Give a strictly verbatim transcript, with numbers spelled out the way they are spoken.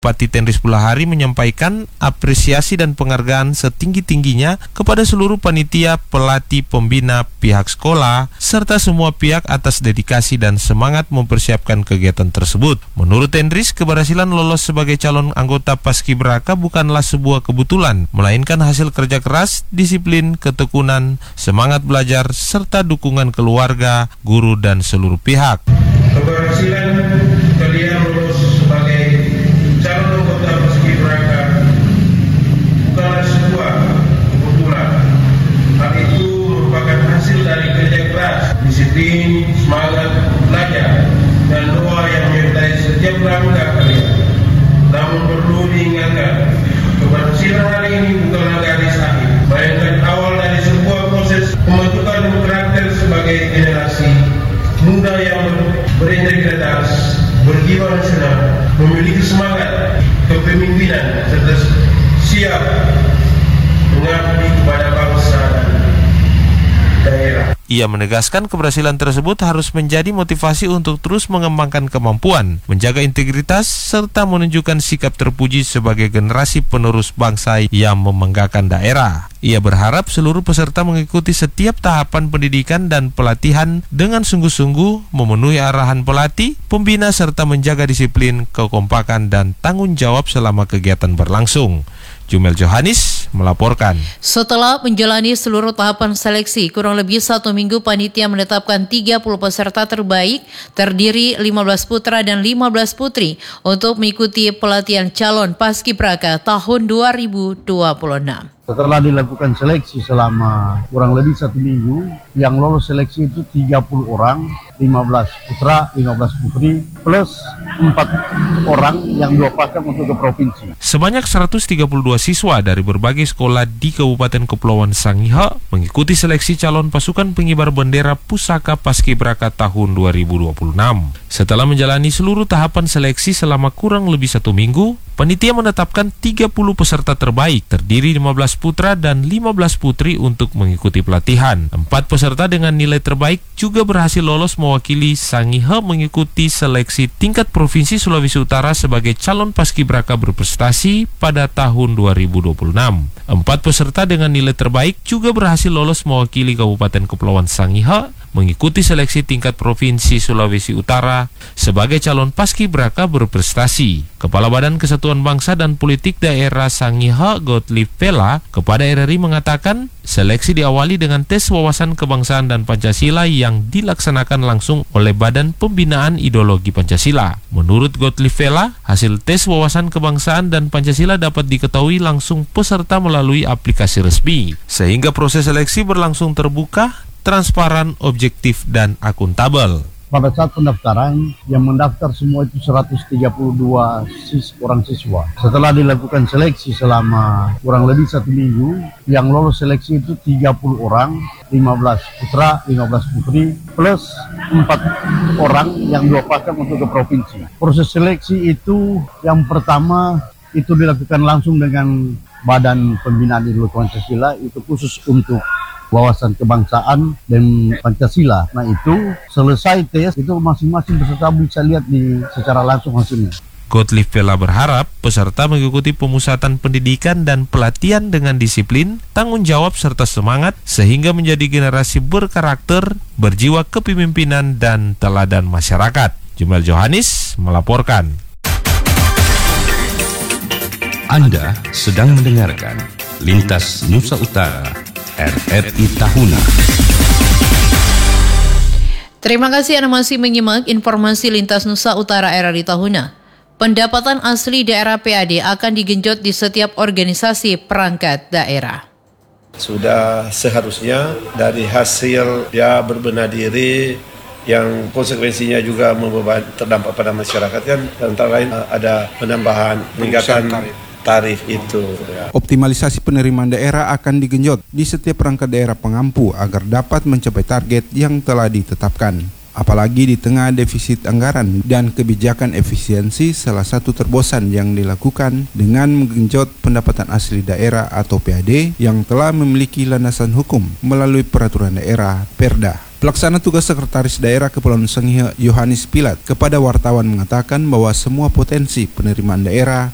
Bupati Tendris Pulahari menyampaikan apresiasi dan penghargaan setinggi-tingginya kepada seluruh panitia, pelatih, pembina, pihak sekolah, serta semua pihak atas dedikasi dan semangat mempersiapkan kegiatan tersebut. Menurut Tendris, keberhasilan lolos sebagai calon anggota Paskibraka bukanlah sebuah kebetulan, melainkan hasil kerja keras, disiplin, ketekunan, semangat belajar, serta dukungan keluarga, guru, dan seluruh pihak. Keberhasilan kalian lolos sebagai calon anggota Paskibraka bukanlah sebuah kebetulan. Hal itu merupakan hasil dari kerja keras, disiplin, semangat belajar, dan doa yang menyertai setiap langkah kalian. Namun perlu diingatkan, keberhasilan hari ini bukanlah garis akhir, melainkan awal dari sebuah proses pembentukan karakter sebagai generasi muda yang berintegritas, berjiwa nasional, memiliki semangat kepemimpinan, serta siap mengabdi kepada bangsa dan daerah. Ia menegaskan keberhasilan tersebut harus menjadi motivasi untuk terus mengembangkan kemampuan, menjaga integritas, serta menunjukkan sikap terpuji sebagai generasi penerus bangsa yang membanggakan daerah. Ia berharap seluruh peserta mengikuti setiap tahapan pendidikan dan pelatihan dengan sungguh-sungguh, memenuhi arahan pelatih, pembina, serta menjaga disiplin, kekompakan, dan tanggung jawab selama kegiatan berlangsung. Jumel Johanis melaporkan. Setelah menjalani seluruh tahapan seleksi, kurang lebih satu minggu panitia menetapkan tiga puluh peserta terbaik terdiri lima belas putra dan lima belas putri untuk mengikuti pelatihan calon Paskibraka tahun dua ribu dua puluh enam. Setelah dilakukan seleksi selama kurang lebih satu minggu, yang lolos seleksi itu tiga puluh orang, lima belas putra, lima belas putri, plus empat orang yang diwakilkan untuk ke provinsi. Sebanyak seratus tiga puluh dua siswa dari berbagai sekolah di Kabupaten Kepulauan Sangihe mengikuti seleksi calon pasukan pengibar bendera Pusaka Paskibraka tahun dua ribu dua puluh enam. Setelah menjalani seluruh tahapan seleksi selama kurang lebih satu minggu, panitia menetapkan tiga puluh peserta terbaik terdiri lima belas putra dan lima belas putri untuk mengikuti pelatihan. Empat peserta dengan nilai terbaik juga berhasil lolos mewakili Sangihe mengikuti seleksi tingkat Provinsi Sulawesi Utara sebagai calon paskibraka berprestasi pada tahun dua ribu dua puluh enam. Empat peserta dengan nilai terbaik juga berhasil lolos mewakili Kabupaten Kepulauan Sangihe mengikuti seleksi tingkat Provinsi Sulawesi Utara sebagai calon paskibraka berprestasi. Kepala Badan Kesatuan Bangsa dan Politik Daerah Sangihe, Gottlieb Vella, kepada R R I mengatakan, seleksi diawali dengan tes wawasan kebangsaan dan Pancasila yang dilaksanakan langsung oleh Badan Pembinaan Ideologi Pancasila. Menurut Gottlieb Vella, hasil tes wawasan kebangsaan dan Pancasila dapat diketahui langsung peserta melalui aplikasi resmi, sehingga proses seleksi berlangsung terbuka, transparan, objektif, dan akuntabel. Pada saat pendaftaran, yang mendaftar semua itu seratus tiga puluh dua sis, orang siswa. Setelah dilakukan seleksi selama kurang lebih satu minggu, yang lolos seleksi itu tiga puluh orang, lima belas putra, lima belas putri, plus empat orang yang diwakilkan untuk ke provinsi. Proses seleksi itu yang pertama itu dilakukan langsung dengan Badan Pembinaan Ideologi Pancasila, itu khusus untuk wawasan kebangsaan dan Pancasila. Nah itu selesai tes, itu masing-masing peserta bisa lihat di secara langsung hasilnya. Gottlieb Vella berharap peserta mengikuti pemusatan pendidikan dan pelatihan dengan disiplin, tanggung jawab serta semangat sehingga menjadi generasi berkarakter, berjiwa kepemimpinan dan teladan masyarakat. Jumel Johanis melaporkan. Anda sedang mendengarkan Lintas Nusa Utara R R I Tahuna. Terima kasih Anda masih menyimak informasi Lintas Nusa Utara R R I Tahuna. Pendapatan asli daerah P A D akan digenjot di setiap organisasi perangkat daerah. Sudah seharusnya dari hasil dia berbenah diri yang konsekuensinya juga membeban terdampak pada masyarakat kan, antara lain ada penambahan peningkatan tarif itu. Optimalisasi penerimaan daerah akan digenjot di setiap perangkat daerah pengampu agar dapat mencapai target yang telah ditetapkan. Apalagi di tengah defisit anggaran dan kebijakan efisiensi, salah satu terobosan yang dilakukan dengan menggenjot pendapatan asli daerah atau P A D yang telah memiliki landasan hukum melalui peraturan daerah Perda. Pelaksana tugas Sekretaris Daerah Kepulauan Sangihe Yohanis Pilat kepada wartawan mengatakan bahwa semua potensi penerimaan daerah